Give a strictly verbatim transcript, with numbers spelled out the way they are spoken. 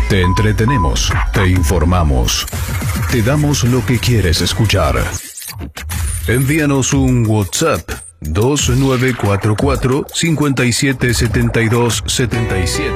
Te entretenemos, te informamos, te damos lo que quieres escuchar. Envíanos un WhatsApp dos nueve cuatro cuatro, cinco siete siete dos, siete siete.